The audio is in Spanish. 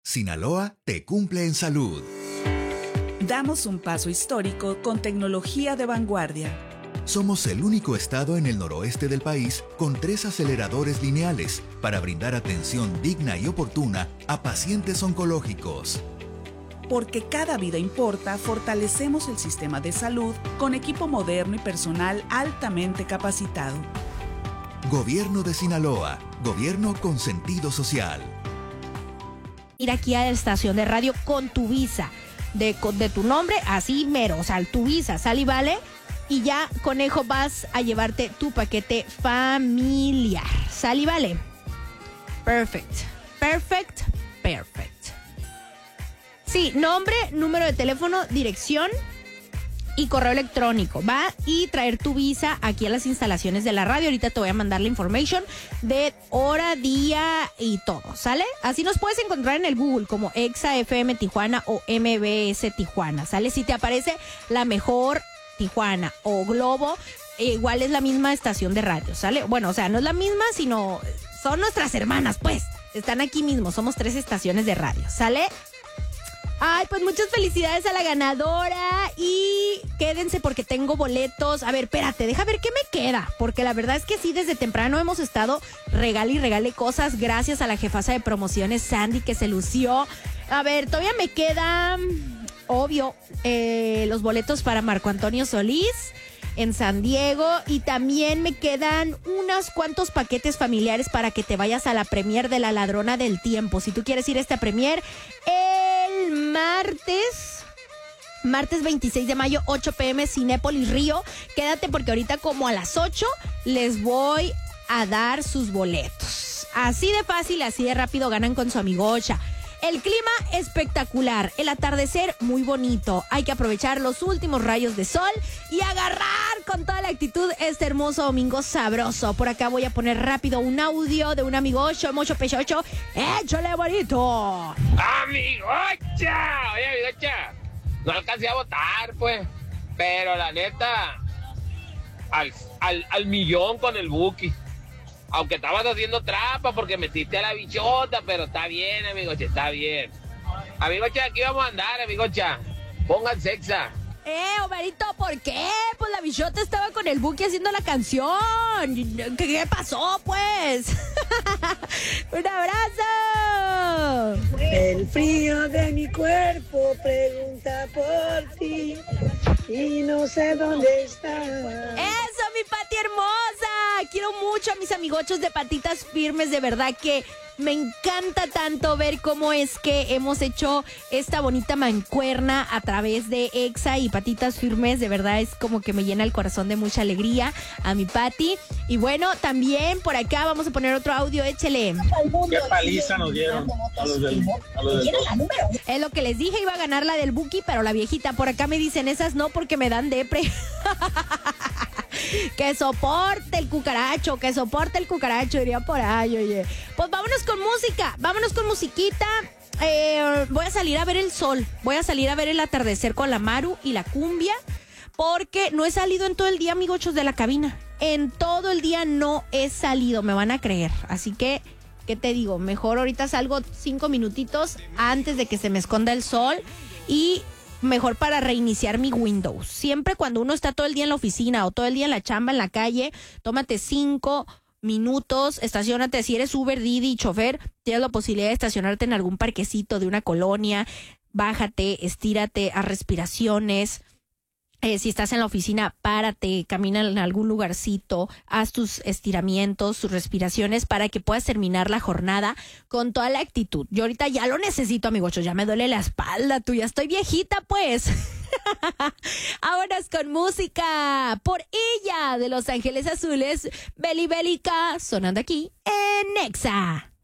Sinaloa te cumple en salud. Damos un paso histórico con tecnología de vanguardia. Somos el único estado en el noroeste del país con 3 aceleradores lineales para brindar atención digna y oportuna a pacientes oncológicos. Porque cada vida importa, fortalecemos el sistema de salud con equipo moderno y personal altamente capacitado. Gobierno de Sinaloa, gobierno con sentido social. Ir aquí a la estación de radio con tu visa, de tu nombre, así mero, o sea, tu visa, sale y vale. Y ya, conejo, vas a llevarte tu paquete familiar. ¿Sale y vale? Perfect. Sí, nombre, número de teléfono, dirección y correo electrónico, ¿va? Y traer tu visa aquí a las instalaciones de la radio. Ahorita te voy a mandar la information de hora, día y todo, ¿sale? Así nos puedes encontrar en el Google como Exa FM Tijuana o MBS Tijuana, ¿sale? Si te aparece la mejor Tijuana o Globo, igual es la misma estación de radio, ¿sale? Bueno, o sea, no es la misma, sino son nuestras hermanas, pues. Están aquí mismo, somos 3 estaciones de radio, ¿sale? Ay, pues muchas felicidades a la ganadora y quédense porque tengo boletos. A ver, espérate, deja ver qué me queda, porque la verdad es que sí, desde temprano hemos estado regale cosas gracias a la jefaza de promociones Sandy, que se lució. A ver, todavía me quedan, obvio, los boletos para Marco Antonio Solís en San Diego, y también me quedan unos cuantos paquetes familiares para que te vayas a la premier de La Ladrona del Tiempo. Si tú quieres ir a esta premier el martes 26 de mayo, 8 p.m. Cinépolis Río, quédate porque ahorita como a las 8 les voy a dar sus boletos. Así de fácil, así de rápido ganan con su amigocha. El clima espectacular, el atardecer muy bonito. Hay que aprovechar los últimos rayos de sol y agarrar con toda la actitud este hermoso domingo sabroso. Por acá voy a poner rápido un audio de un amigocho, Mocho Pechocho. ¡Échale bonito! ¡Amigocha! Oye, amigocha, no alcancé a votar, pues. Pero la neta, al millón con el Buki. Aunque estabas haciendo trampa porque metiste a la bichota, pero está bien, amigocha, está bien. Amigocha, aquí vamos a andar, amigocha. Pongan sexa. Omarito, ¿por qué? Pues la bichota estaba con el Buki haciendo la canción. ¿Qué pasó, pues? ¡Un abrazo! El frío de mi cuerpo pregunta por ti y no sé dónde está. ¡Eso, mi Pati hermosa! Quiero mucho a mis amigochos de Patitas Firmes, de verdad que me encanta tanto ver cómo es que hemos hecho esta bonita mancuerna a través de Exa y Patitas Firmes. De verdad es como que me llena el corazón de mucha alegría a mi Pati. Y bueno, también por acá vamos a poner otro audio, échele. Qué paliza nos dieron a los del Es lo que les dije, iba a ganar la del Buki, pero la viejita. Por acá me dicen esas no porque me dan depre. Que soporte el cucaracho, diría por ahí, oye. Pues vámonos con música, vámonos con musiquita. Voy a salir a ver el sol, voy a salir a ver el atardecer con la Maru y la cumbia, porque no he salido en todo el día, amigochos de la cabina. En todo el día no he salido, me van a creer. Así que, ¿qué te digo? Mejor ahorita salgo 5 minutitos antes de que se me esconda el sol y mejor para reiniciar mi Windows. Siempre cuando uno está todo el día en la oficina o todo el día en la chamba, en la calle, tómate 5 minutos, estaciónate. Si eres Uber, Didi, chofer, tienes la posibilidad de estacionarte en algún parquecito de una colonia, bájate, estírate, haz respiraciones. Si estás en la oficina, párate, camina en algún lugarcito, haz tus estiramientos, tus respiraciones para que puedas terminar la jornada con toda la actitud. Yo ahorita ya lo necesito, amigocho, ya me duele la espalda, tú ya estoy viejita, pues. Vámonos con música por ella de Los Ángeles Azules, Beli Bélica, sonando aquí en Nexa.